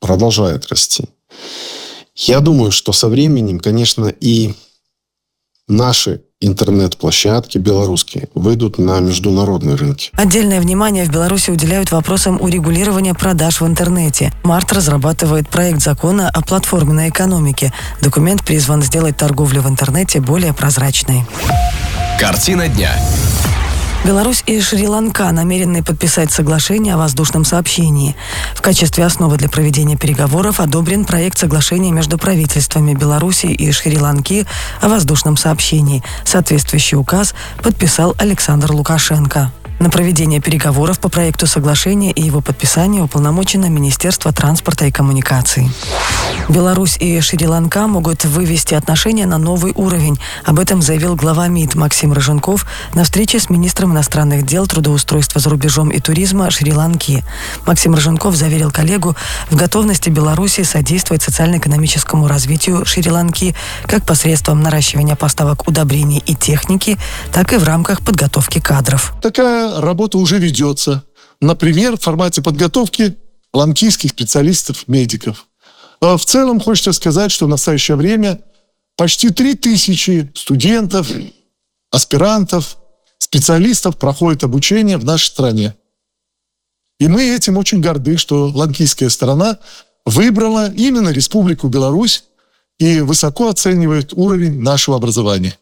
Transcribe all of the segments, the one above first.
продолжает расти. Я думаю, что со временем, конечно, и наши интернет-площадки белорусские выйдут на международные рынки. Отдельное внимание в Беларуси уделяют вопросам урегулирования продаж в интернете. МАРТ разрабатывает проект закона о платформенной экономике. Документ призван сделать торговлю в интернете более прозрачной. Картина дня. Беларусь и Шри-Ланка намерены подписать соглашение о воздушном сообщении. В качестве основы для проведения переговоров одобрен проект соглашения между правительствами Беларуси и Шри-Ланки о воздушном сообщении. Соответствующий указ подписал Александр Лукашенко. На проведение переговоров по проекту соглашения и его подписание уполномочено Министерство транспорта и коммуникаций. Беларусь и Шри-Ланка могут вывести отношения на новый уровень. Об этом заявил глава МИД Максим Рыженков на встрече с министром иностранных дел, трудоустройства за рубежом и туризма Шри-Ланки. Максим Рыженков заверил коллегу в готовности Беларуси содействовать социально-экономическому развитию Шри-Ланки как посредством наращивания поставок удобрений и техники, так и в рамках подготовки кадров. Такая работа уже ведется. Например, в формате подготовки ланкийских специалистов-медиков. В целом, хочется сказать, что в настоящее время почти 3000 студентов, аспирантов, специалистов проходят обучение в нашей стране. И мы этим очень горды, что ланкийская сторона выбрала именно Республику Беларусь и высоко оценивает уровень нашего образования.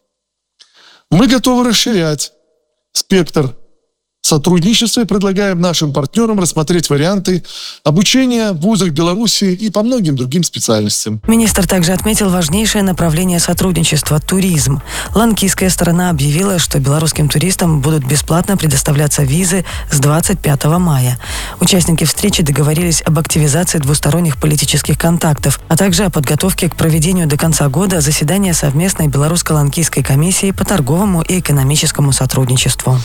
Мы готовы расширять спектр сотрудничества и предлагаем нашим партнерам рассмотреть варианты обучения в вузах Беларуси и по многим другим специальностям. Министр также отметил важнейшее направление сотрудничества – туризм. Ланкийская сторона объявила, что белорусским туристам будут бесплатно предоставляться визы с 25 мая. Участники встречи договорились об активизации двусторонних политических контактов, а также о подготовке к проведению до конца года заседания совместной белорусско-ланкийской комиссии по торговому и экономическому сотрудничеству.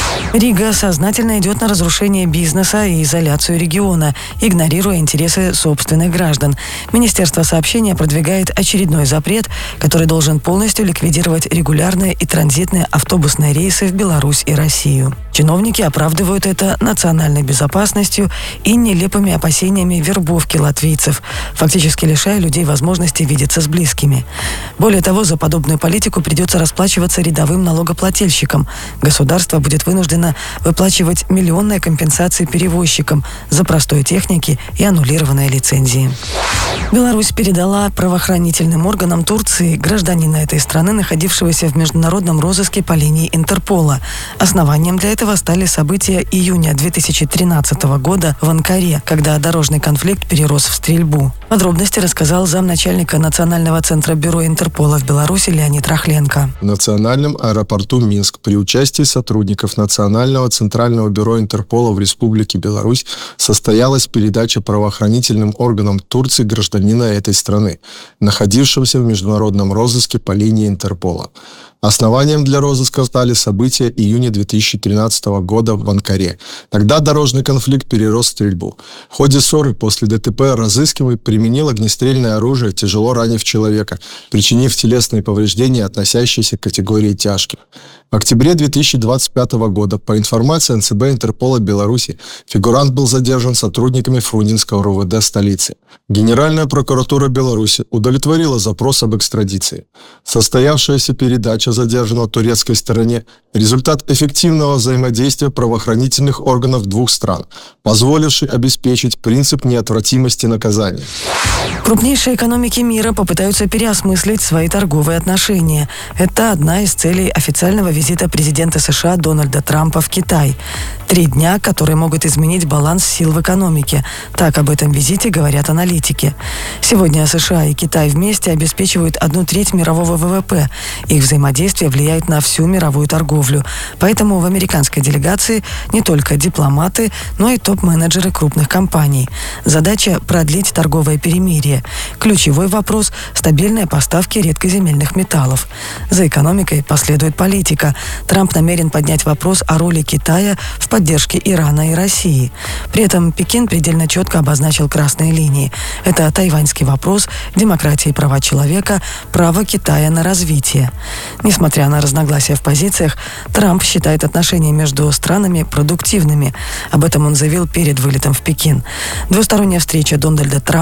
Рига сознательно идет на разрушение бизнеса и изоляцию региона, игнорируя интересы собственных граждан. Министерство сообщения продвигает очередной запрет, который должен полностью ликвидировать регулярные и транзитные автобусные рейсы в Беларусь и Россию. Чиновники оправдывают это национальной безопасностью и нелепыми опасениями вербовки латвийцев, фактически лишая людей возможности видеться с близкими. Более того, за подобную политику придется расплачиваться рядовым налогоплательщикам. Государство будет вынуждено выплачивать миллионные компенсации перевозчикам за простой техники и аннулированные лицензии. Беларусь передала правоохранительным органам Турции гражданина этой страны, находившегося в международном розыске по линии Интерпола. Основанием для этого стали события июня 2013 года в Анкаре, когда дорожный конфликт перерос в стрельбу. Подробности рассказал замначальника Национального центра бюро Интерпола в Беларуси Леонид Рахленко. В национальном аэропорту Минск при участии сотрудников Национального центрального бюро Интерпола в Республике Беларусь состоялась передача правоохранительным органам Турции гражданина этой страны, находившегося в международном розыске по линии Интерпола. Основанием для розыска стали события июня 2013 года в Анкаре. Тогда дорожный конфликт перерос в стрельбу. В ходе ссоры после ДТП разыскиваемый применил огнестрельное оружие, тяжело ранив человека, причинив телесные повреждения, относящиеся к категории тяжких. В октябре 2025 года, по информации НЦБ Интерпола Беларуси, фигурант был задержан сотрудниками Фрунзенского РУВД столицы. Генеральная прокуратура Беларуси удовлетворила запрос об экстрадиции. Состоявшаяся передача задержанного турецкой стороне – результат эффективного взаимодействия правоохранительных органов двух стран, позволивший обеспечить принцип неотвратимости наказания. Крупнейшие экономики мира попытаются переосмыслить свои торговые отношения. Это одна из целей официального визита президента США Дональда Трампа в Китай. 3 дня, которые могут изменить баланс сил в экономике. Так об этом визите говорят аналитики. Сегодня США и Китай вместе обеспечивают 1/3 мирового ВВП. Их взаимодействие влияет на всю мировую торговлю. Поэтому в американской делегации не только дипломаты, но и топ-менеджеры крупных компаний. Задача – продлить торговое перемирие. Ключевой вопрос – стабильные поставки редкоземельных металлов. За экономикой последует политика. Трамп намерен поднять вопрос о роли Китая в поддержке Ирана и России. При этом Пекин предельно четко обозначил красные линии. Это тайваньский вопрос, демократия и права человека, право Китая на развитие. Несмотря на разногласия в позициях, Трамп считает отношения между странами продуктивными. Об этом он заявил перед вылетом в Пекин. Двусторонняя встреча Дональда Трампа